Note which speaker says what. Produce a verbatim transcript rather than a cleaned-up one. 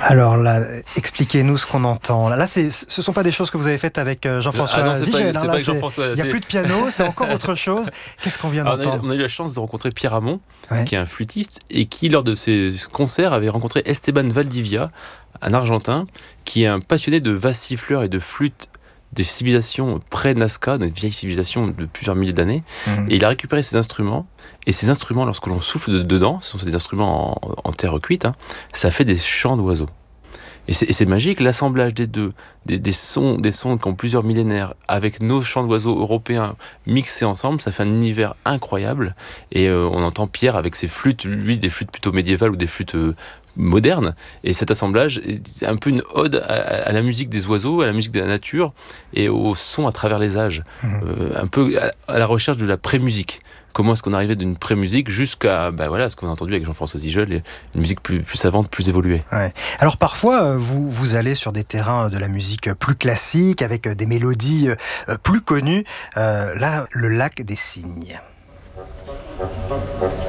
Speaker 1: Alors là, expliquez-nous ce qu'on entend. Là, c'est, ce ne sont pas des choses que vous avez faites avec Jean-François
Speaker 2: Ah non, c'est
Speaker 1: Zigel.
Speaker 2: pas,
Speaker 1: hein,
Speaker 2: c'est
Speaker 1: là,
Speaker 2: pas avec Jean-François.
Speaker 1: Il n'y a
Speaker 2: c'est...
Speaker 1: plus de piano, c'est encore autre chose. Qu'est-ce qu'on vient
Speaker 2: Alors,
Speaker 1: d'entendre?
Speaker 2: on, a eu, on a eu la chance de rencontrer Pierre Hamon,
Speaker 1: ouais.
Speaker 2: qui est un flûtiste, et qui, lors de ses concerts, avait rencontré Esteban Valdivia, un Argentin, qui est un passionné de vasses siffleurs et de flûtes des civilisations pré-Nazca, des vieilles civilisations de plusieurs milliers d'années. Mmh. Et il a récupéré ces instruments. Et ces instruments, lorsque l'on souffle de, dedans, ce sont des instruments en, en terre cuite, hein, ça fait des chants d'oiseaux. Et c'est, et c'est magique, l'assemblage des deux, des, des, sons, des sons qui ont plusieurs millénaires, avec nos chants d'oiseaux européens mixés ensemble, ça fait un univers incroyable. Et euh, on entend Pierre avec ses flûtes, lui des flûtes plutôt médiévales ou des flûtes euh, modernes. Et cet assemblage est un peu une ode à, à la musique des oiseaux, à la musique de la nature et au son à travers les âges. Mmh. Euh, un peu à, à la recherche de la pré-musique. Comment est-ce qu'on arrivait d'une pré-musique jusqu'à bah voilà, ce qu'on a entendu avec Jean-François Zigel, une musique plus, plus savante, plus évoluée.
Speaker 1: Ouais. Alors parfois, vous, vous allez sur des terrains de la musique plus classique, avec des mélodies plus connues. Euh, là, le lac des cygnes.